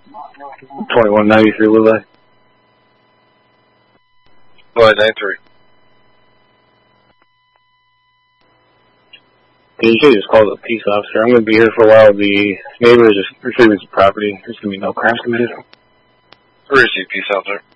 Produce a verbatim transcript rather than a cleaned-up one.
twenty-one ninety-three Lille. Lille ninety-three. You should just call the peace officer. I'm going to be here for a while. The neighbor is just retrieving some property. There's going to be no crimes committed. Where is he, peace officer?